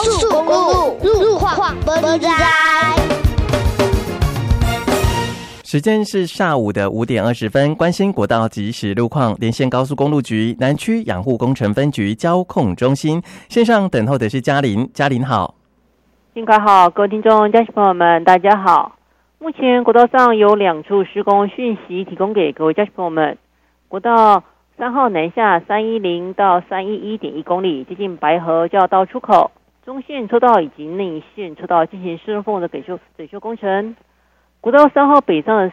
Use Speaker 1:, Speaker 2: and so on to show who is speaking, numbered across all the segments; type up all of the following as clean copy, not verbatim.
Speaker 1: 速公路路况不知
Speaker 2: 时间是下午的5点20分，关心国道即时路况，连线高速公路局南区养护工程分局交控中心，线上等候的是嘉玲。嘉玲好。
Speaker 3: 新快好，各位听众、家亲朋友们，大家好。目前国道上有2处施工讯息提供给各位家亲朋友们。国道3号南下310到311.1公里，接近白河交流道出口，中线车道以及内线车道进行施工的整修工程。国道3号北上的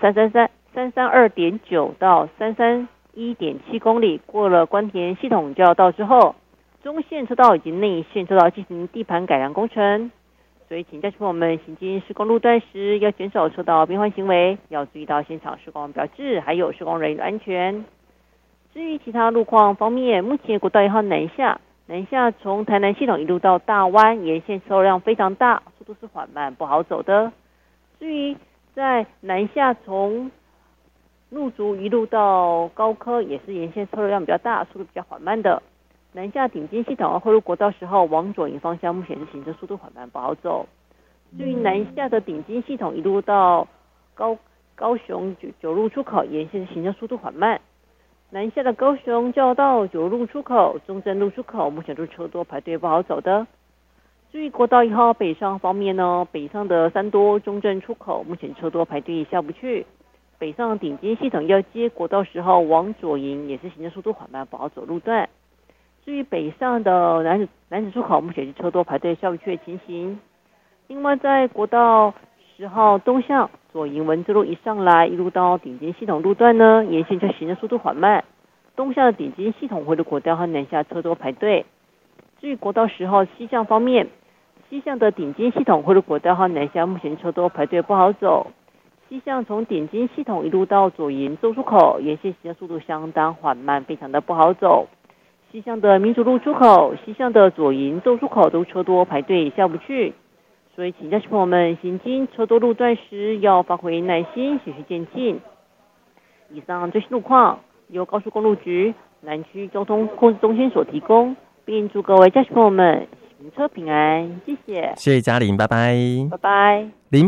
Speaker 3: 332.9到331.7公里，过了关田系统交流道之后，中线车道以及内线车道进行地盘改良工程，所以请家亲朋友们行经施工路段时要减少车道变换行为，要注意到现场施工标志还有施工人员的安全。至于其他路况方面，目前国道1号南下从台南系统一路到大湾，沿线车流量非常大，速度是缓慢不好走的。至于在南下从路竹一路到高科，也是沿线车流量比较大，速度比较缓慢的。南下顶尖系统汇入国道10号往左营方向，目前是行车速度缓慢不好走。至于南下的顶尖系统一路到高雄九路出口，沿线行车速度缓慢。南下的高雄交流道九路出口、中正路出口，目前都车多排队不好走的。至于国道1号北上方面呢，北上的三多中正出口目前车多排队下不去，北上顶尖系统要接国道10号往左营，也是行车速度缓慢不好走路段。至于北上的南子出口，目前是车多排队下不去的情形。另外在国道10号东向左营文字路一上来，一路到顶尖系统路段呢，沿线就行车速度缓慢，东向的顶尖系统回的国道和南下车多排队。至于国道10号西向方面，西向的顶尖系统汇入国道和南下，目前车多排队不好走。西向从顶尖系统一路到左营州出口，沿线行车速度相当缓慢，非常的不好走。西向的民主路出口、西向的左营州出口都车多排队下不去，所以请家亲朋友们行经车多路段时要发挥耐心，循序渐进。以上最新路况由高速公路局南区交通控制中心所提供，并祝各位家亲朋友们行车平安，谢谢。
Speaker 2: 谢谢嘉玲，拜拜。
Speaker 3: 拜拜。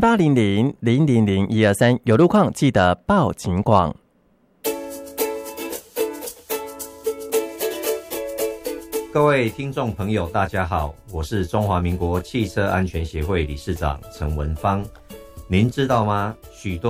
Speaker 2: 0800000123有路况记得报警广。
Speaker 4: 各位听众朋友大家好，我是中华民国汽车安全协会理事长陈文芳。您知道吗？许多